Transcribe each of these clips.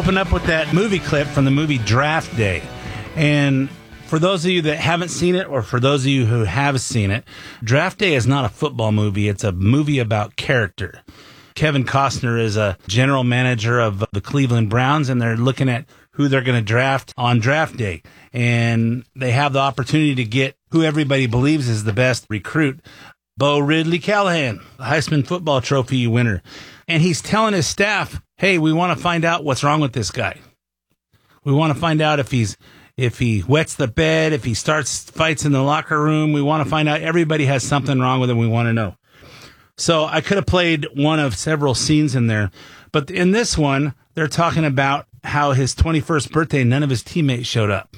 open up with that movie clip from the movie Draft Day. And for those of you that haven't seen it, or for those of you who have seen it, Draft Day is not a football movie. It's a movie about character. Kevin Costner is a general manager of the Cleveland Browns, and they're looking at who they're going to draft on draft day. And they have the opportunity to get who everybody believes is the best recruit, Bo Ridley Callahan, Heisman Football Trophy winner. And he's telling his staff, hey, we want to find out what's wrong with this guy. We want to find out if he wets the bed, if he starts fights in the locker room. We want to find out. Everybody has something wrong with him. We want to know. So I could have played one of several scenes in there. But in this one, they're talking about how his 21st birthday, none of his teammates showed up.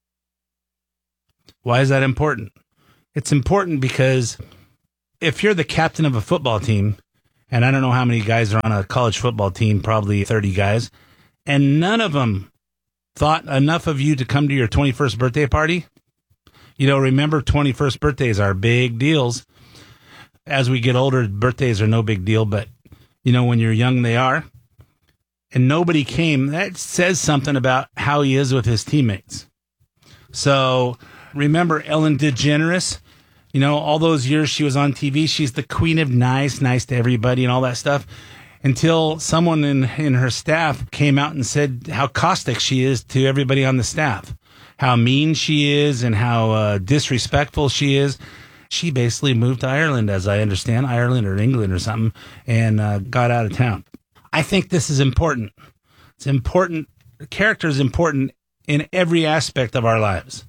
Why is that important? It's important because if you're the captain of a football team, and I don't know how many guys are on a college football team, probably 30 guys, and none of them thought enough of you to come to your 21st birthday party. You know, remember, 21st birthdays are big deals. As we get older, birthdays are no big deal, but, you know, when you're young, they are. And nobody came. That says something about how he is with his teammates. So remember Ellen DeGeneres? You know, all those years she was on TV, she's the queen of nice to everybody and all that stuff, until someone in her staff came out and said how caustic she is to everybody on the staff, how mean she is and how disrespectful she is. She basically moved to Ireland, as I understand, Ireland or England or something, and got out of town. I think this is important. It's important. Character is important in every aspect of our lives.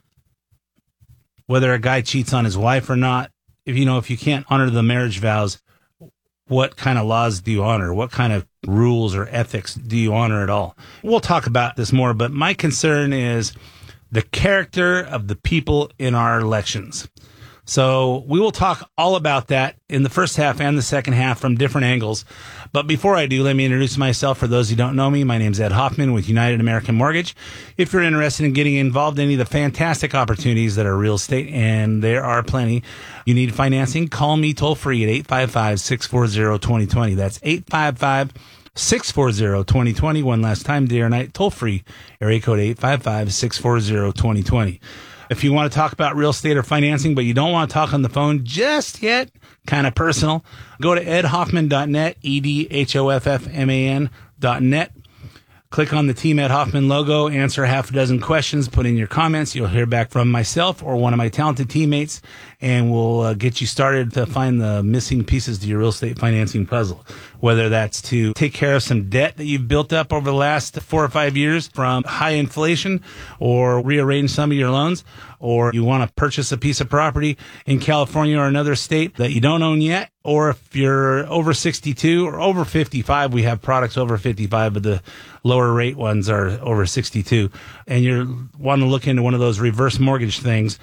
Whether a guy cheats on his wife or not, if you can't honor the marriage vows, what kind of laws do you honor? What kind of rules or ethics do you honor at all? We'll talk about this more, but my concern is the character of the people in our elections. So we will talk all about that in the first half and the second half from different angles. But before I do, let me introduce myself. For those who don't know me, my name is Ed Hoffman with United American Mortgage. If you're interested in getting involved in any of the fantastic opportunities that are real estate, and there are plenty, you need financing, call me toll free at 855-640-2020. That's 855-640-2020. One last time, day or night, toll free, area code 855-640-2020. If you want to talk about real estate or financing, but you don't want to talk on the phone just yet, kind of personal, go to edhoffman.net, edhoffman.net. Click on the Team Ed Hoffman logo, answer half a dozen questions, put in your comments. You'll hear back from myself or one of my talented teammates, and we'll get you started to find the missing pieces to your real estate financing puzzle. Whether that's to take care of some debt that you've built up over the last 4 or 5 years from high inflation, or rearrange some of your loans, or you want to purchase a piece of property in California or another state that you don't own yet, or if you're over 62 or over 55, we have products over 55, but the lower rate ones are over 62, and you want to look into one of those reverse mortgage things,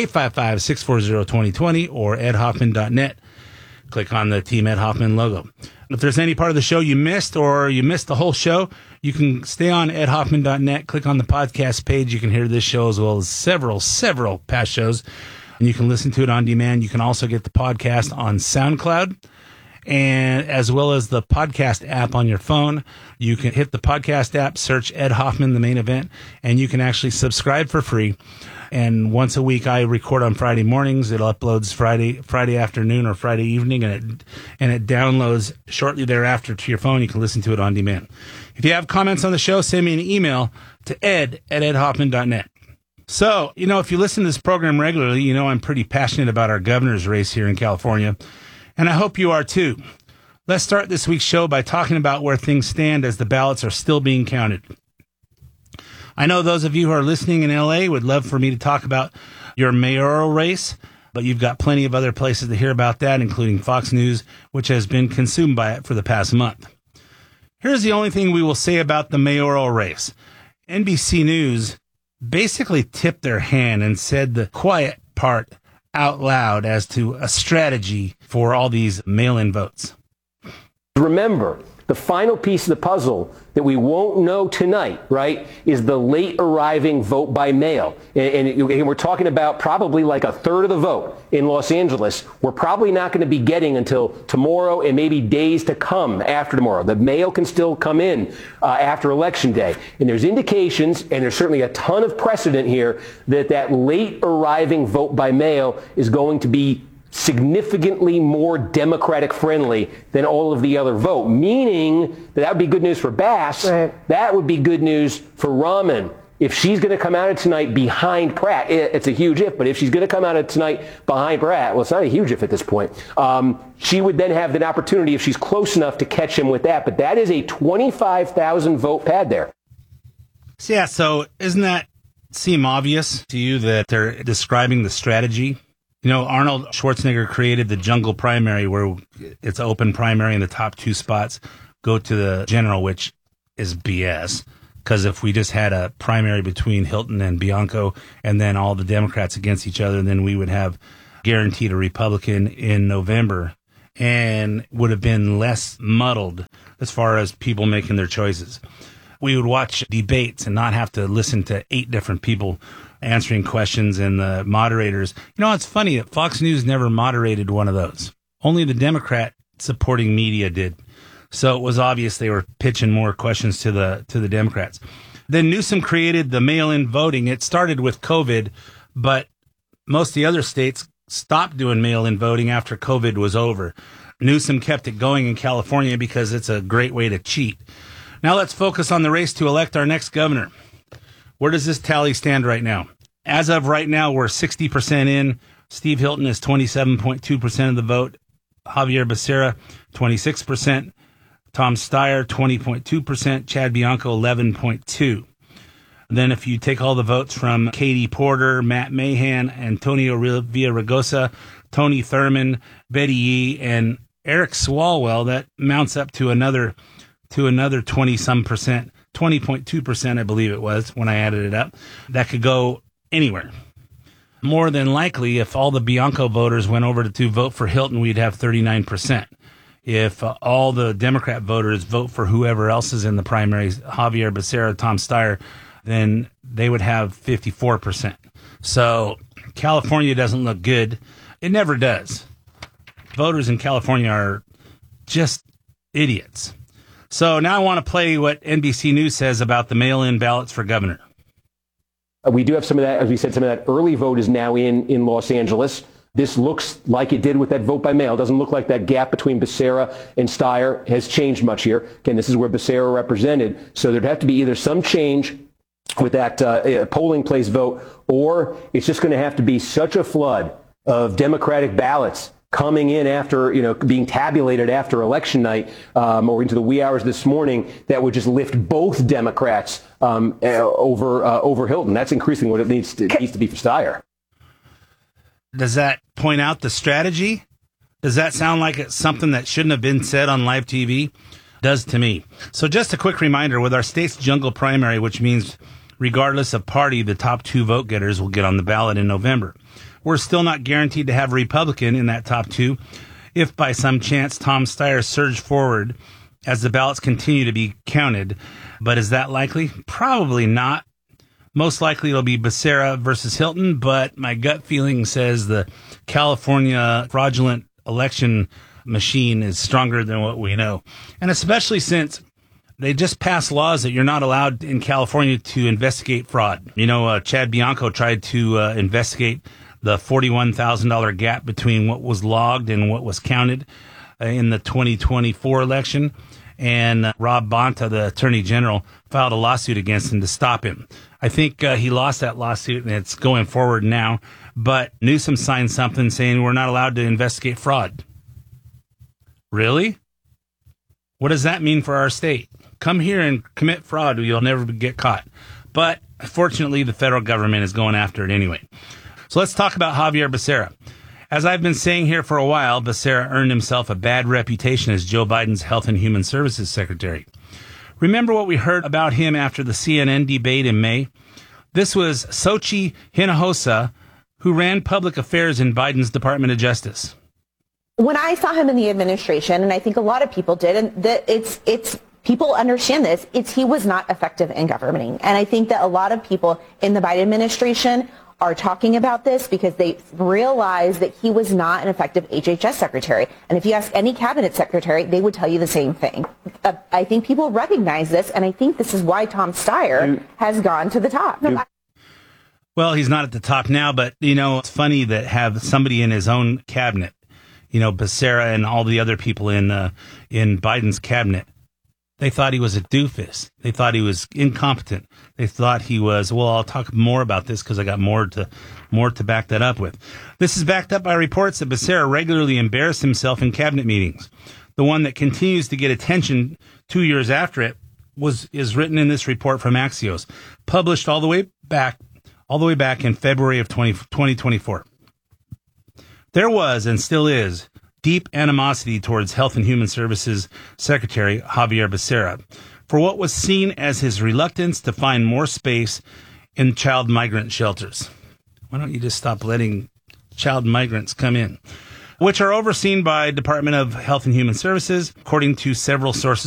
855-640-2020 or edhoffman.net. Click on the Team Ed Hoffman logo. If there's any part of the show you missed, or you missed the whole show, you can stay on edhoffman.net, click on the podcast page. You can hear this show as well as several past shows, and you can listen to it on demand. You can also get the podcast on SoundCloud, and as well as the podcast app on your phone. You can hit the podcast app, search Ed Hoffman, the main event, and you can actually subscribe for free. And once a week, I record on Friday mornings. It uploads Friday afternoon or Friday evening, and it downloads shortly thereafter to your phone. You can listen to it on demand. If you have comments on the show, send me an email to ed@edhoffman.net. So, if you listen to this program regularly, I'm pretty passionate about our governor's race here in California, and I hope you are too. Let's start this week's show by talking about where things stand as the ballots are still being counted. I know those of you who are listening in LA would love for me to talk about your mayoral race, but you've got plenty of other places to hear about that, including Fox News, which has been consumed by it for the past month. Here's the only thing we will say about the mayoral race. NBC News basically tipped their hand and said the quiet part out loud as to a strategy for all these mail-in votes. Remember, The final piece of the puzzle that we won't know tonight, right, is the late arriving vote by mail. And we're talking about probably like a third of the vote in Los Angeles. We're probably not going to be getting until tomorrow and maybe days to come after tomorrow. The mail can still come in after Election Day. And there's indications, and there's certainly a ton of precedent here, that that late arriving vote by mail is going to be significantly more Democratic friendly than all of the other vote, meaning that would be good news for Bass. Right. That would be good news for Rahman. If she's going to come out of tonight behind Pratt, it's a huge if, but if she's going to come out of tonight behind Pratt, well, it's not a huge if at this point, she would then have an opportunity if she's close enough to catch him with that. But that is a 25,000 vote pad there. Yeah, so doesn't that seem obvious to you that they're describing the strategy? You know, Arnold Schwarzenegger created the jungle primary where it's open primary and the top two spots go to the general, which is BS. Because if we just had a primary between Hilton and Bianco and then all the Democrats against each other, then we would have guaranteed a Republican in November and would have been less muddled as far as people making their choices. We would watch debates and not have to listen to 8 different people answering questions and the moderators. You know, it's funny that Fox News never moderated one of those. Only the Democrat supporting media did. So it was obvious they were pitching more questions to the Democrats. Then Newsom created the mail-in voting. It started with COVID, but most of the other states stopped doing mail-in voting after COVID was over. Newsom kept it going in California because it's a great way to cheat. Now let's focus on the race to elect our next governor. Where does this tally stand right now? As of right now, we're 60% in. Steve Hilton is 27.2% of the vote. Javier Becerra, 26%. Tom Steyer, 20.2%. Chad Bianco, 11.2%. Then if you take all the votes from Katie Porter, Matt Mahan, Antonio Villaraigosa, Tony Thurman, Betty Yee, and Eric Swalwell, that mounts up to another 20-some percent. 20.2%, I believe it was when I added it up. That could go anywhere. More than likely, if all the Bianco voters went over to vote for Hilton, we'd have 39%. If all the Democrat voters vote for whoever else is in the primaries, Javier Becerra, Tom Steyer, then they would have 54%. So California doesn't look good. It never does. Voters in California are just idiots. So now I want to play what NBC News says about the mail-in ballots for governor. We do have some of that, as we said, some of that early vote is now in Los Angeles. This looks like it did with that vote by mail. It doesn't look like that gap between Becerra and Steyer has changed much here. Again, this is where Becerra represented. So there'd have to be either some change with that polling place vote, or it's just going to have to be such a flood of Democratic ballots coming in after, being tabulated after election night or into the wee hours this morning that would just lift both Democrats over Hilton. That's increasingly what it needs to be for Steyer. Does that point out the strategy? Does that sound like it's something that shouldn't have been said on live TV? Does to me. So just a quick reminder, with our state's jungle primary, which means regardless of party, the top 2 vote getters will get on the ballot in November. We're still not guaranteed to have a Republican in that top 2. If by some chance Tom Steyer surged forward as the ballots continue to be counted. But is that likely? Probably not. Most likely it'll be Becerra versus Hilton, but my gut feeling says the California fraudulent election machine is stronger than what we know. And especially since they just passed laws that you're not allowed in California to investigate fraud. Chad Bianco tried to investigate the $41,000 gap between what was logged and what was counted in the 2024 election. And Rob Bonta, the attorney general, filed a lawsuit against him to stop him. I think he lost that lawsuit, and it's going forward now. But Newsom signed something saying we're not allowed to investigate fraud. Really? What does that mean for our state? Come here and commit fraud, or you'll never get caught. But fortunately, the federal government is going after it anyway. So let's talk about Javier Becerra. As I've been saying here for a while, Becerra earned himself a bad reputation as Joe Biden's Health and Human Services Secretary. Remember what we heard about him after the CNN debate in May? This was Xochitl Hinojosa, who ran public affairs in Biden's Department of Justice. When I saw him in the administration, and I think a lot of people did, and it's people understand this, he was not effective in governing. And I think that a lot of people in the Biden administration are talking about this because they realize that he was not an effective HHS secretary. And if you ask any cabinet secretary, they would tell you the same thing. I think people recognize this, and I think this is why Tom Steyer has gone to the top. Well, he's not at the top now, but, it's funny that have somebody in his own cabinet, Becerra and all the other people in Biden's cabinet. They thought he was a doofus. They thought he was incompetent. They thought he was, well, I'll talk more about this because I got more to back that up with. This is backed up by reports that Becerra regularly embarrassed himself in cabinet meetings. The one that continues to get attention 2 years after it is written in this report from Axios, published all the way back in February of 2024. There was and still is deep animosity towards Health and Human Services Secretary Xavier Becerra for what was seen as his reluctance to find more space in child migrant shelters. Why don't you just stop letting child migrants come in? Which are overseen by Department of Health and Human Services, according to several sources